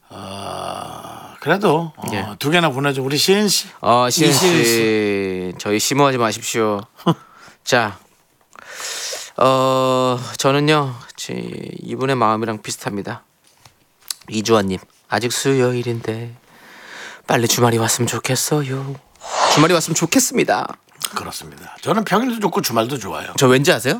그래도 예. 두 개나 보내줘. 우리 시은 씨. 시은 이시은 씨, 저희 심오하지 마십시오. 자, 저는요, 이분의 마음이랑 비슷합니다. 이주환님, 아직 수요일인데 빨리 주말이 왔으면 좋겠어요. 주말이 왔으면 좋겠습니다. 그렇습니다. 저는 평일도 좋고 주말도 좋아요. 저 왠지 아세요?